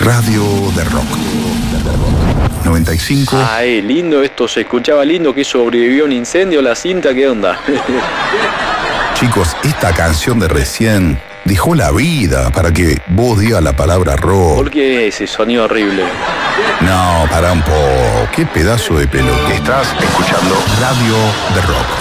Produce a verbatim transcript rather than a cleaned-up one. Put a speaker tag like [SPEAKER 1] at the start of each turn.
[SPEAKER 1] Radio de Rock. noventa y cinco.
[SPEAKER 2] Ay, lindo esto, se escuchaba lindo que sobrevivió un incendio la cinta, ¿qué onda?
[SPEAKER 1] Chicos, esta canción de recién dejó la vida para que vos digas la palabra rock.
[SPEAKER 2] ¿Por qué ese sonido horrible?
[SPEAKER 1] No, pará un poco. Qué pedazo de pelota. Estás escuchando Radio de Rock.